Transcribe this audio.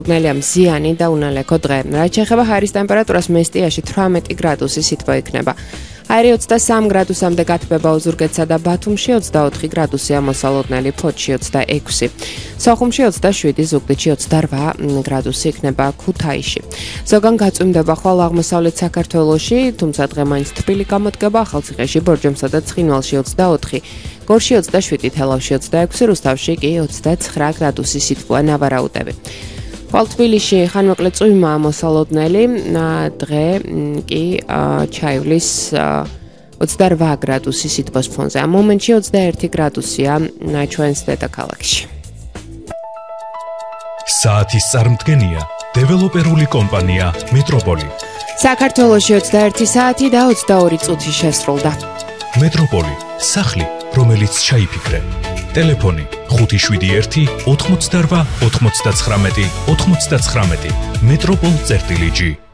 ნელია მზიანი და უნალექო დღე. რაც შეეხება ჰაერის ტემპერატურას, მესტიაში 18 გრადუსი სითბო იქნება. ჰაერი 23 გრადუსამდე გათბება ოზურგეთსა და ბათუმში, 24 გრადუსია მოსალოდნელი, ფოთში 26, სოხუმში 27, ზუგდიდში 28 გრადუსი იქნება, ქუთაისში. ზოგან გაწვიმდება ხვალ აღმოსავლეთ საქართველოში, თუმცა დღე მაინც თბილი გამოდგება, ახალციხეში, ბორჯომსა და ცხინვალში 24, გორში 27, თელავში 26, რუსთავში კი 29 გრადუსი სითბოა, ნავარაუდები. ხვალ თბილისში ხანმოკლე წვიმაა მოსალოდნელი, დღე კი ჩაივლის 28 გრადუსი სითბოს ფონზე. ამ მომენტში 21 გრადუსია ჩვენს დედაქალაქში. საათის წარმდგენია დეველოპერული კომპანია მეტროპოლი. საქართველოში 21 საათი და 22 წუთი შესრულდა. მეტროპოლი, სახლი, რომელიც ჩაიფიქრე. ტელეფონი 571 88 99 99 მეტროპოლ-G